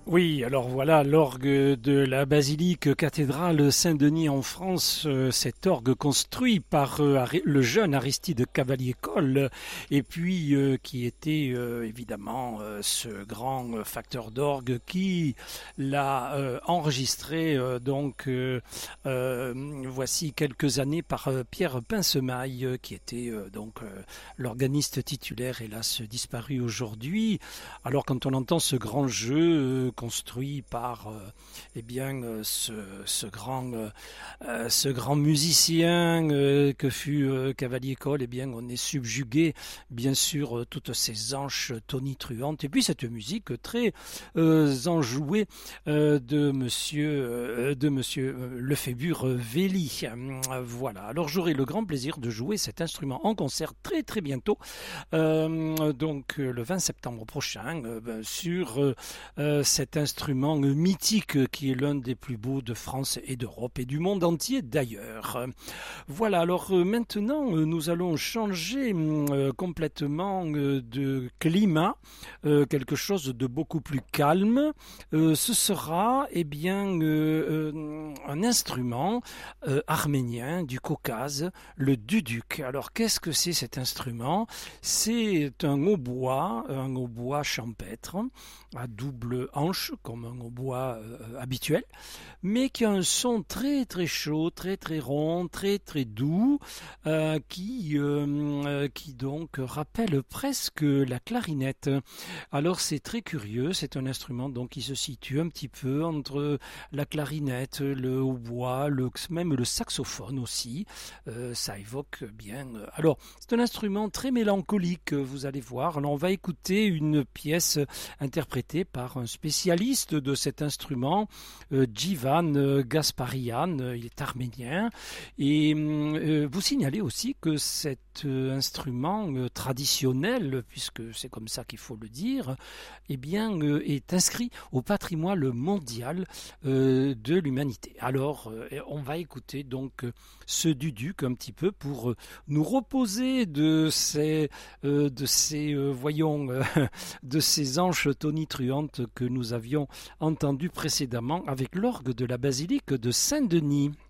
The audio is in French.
Oui, alors voilà, l'orgue de la basilique cathédrale Saint-Denis en France, cet orgue construit par le jeune Aristide Cavalier-Coll, et puis qui était évidemment ce grand facteur d'orgue qui l'a enregistré voici quelques années par Pierre Pincemaille, qui était l'organiste titulaire, hélas disparu aujourd'hui. Alors quand on entend ce grand jeu construit par ce grand musicien que fut Cavalier-Coll, eh bien on est subjugué bien sûr toutes ces hanches tonitruantes et puis cette musique très enjouée de monsieur Lefébure Velli. Voilà, alors j'aurai le grand plaisir de jouer cet instrument en concert très très bientôt, le 20 septembre prochain, sur cet instrument mythique qui est l'un des plus beaux de France et d'Europe et du monde entier d'ailleurs. Voilà, alors maintenant nous allons changer complètement de climat, quelque chose de beaucoup plus calme. Ce sera un instrument arménien du Caucase, le duduk. Alors qu'est-ce que c'est cet instrument? C'est un hautbois champêtre, à double hanche, comme un hautbois habituel, mais qui a un son très très chaud, très très rond, très très doux, qui donc rappelle presque la clarinette. Alors c'est très curieux, c'est un instrument donc qui se situe un petit peu entre la clarinette, le hautbois, même le saxophone aussi. Ça évoque bien. Alors c'est un instrument très mélancolique, vous allez voir. Alors on va écouter une pièce interprété par un spécialiste de cet instrument, Djivan Gasparian, il est arménien, et vous signalez aussi que cet instrument traditionnel, puisque c'est comme ça qu'il faut le dire, est inscrit au patrimoine mondial de l'humanité. Alors, on va écouter donc ce duduk un petit peu pour nous reposer de ces de ces anches tonitruantes que nous avions entendues précédemment avec l'orgue de la basilique de Saint-Denis.